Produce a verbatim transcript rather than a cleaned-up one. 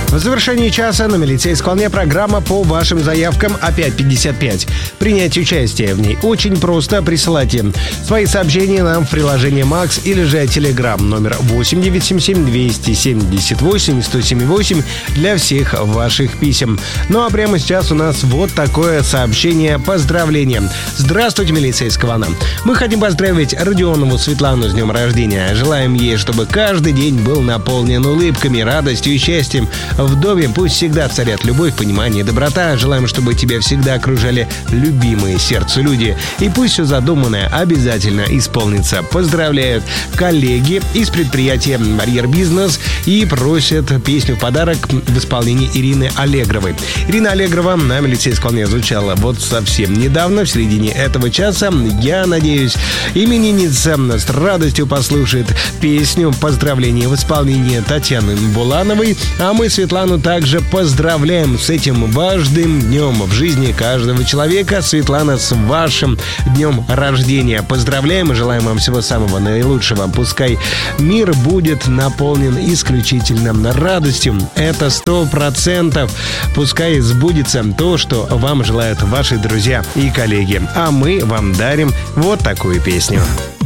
В завершении часа на «Милицейской волне» программа по вашим заявкам опять пятьдесят пять. Принять участие в ней очень просто. Присылайте свои сообщения нам в приложение Макс или же Telegram номер восемь девятьсот семьдесят семь двести семьдесят восемь сто семь восемь для всех ваших писем. Ну а прямо сейчас у нас вот такое сообщение поздравления. Здравствуйте, «Милицейская волна». Мы хотим поздравить Родионову Светлану с днем рождения. Желаем ей, чтобы каждый день был наполнен улыбками, радостью и счастьем. В доме пусть всегда царят любовь, понимание и доброта. Желаем, чтобы тебя всегда окружали любимые сердцу люди. И пусть все задуманное обязательно исполнится. Поздравляют коллеги из предприятия «Барьер Бизнес» и просят песню в подарок в исполнении Ирины Аллегровой. Ирина Аллегрова на «Милицейской волне» звучала вот совсем недавно, в середине этого часа. Я надеюсь, именинница с радостью послушает песню «Поздравление» в исполнении Татьяны Булановой. А мы Светлану также поздравляем с этим важным днем в жизни каждого человека. Светлана, с вашим днем рождения поздравляем и желаем вам всего самого наилучшего. Пускай мир будет наполнен исключительно радостью. Это сто процентов. Пускай сбудется то, что вам желают ваши друзья и коллеги. А мы вам дарим вот такую песню.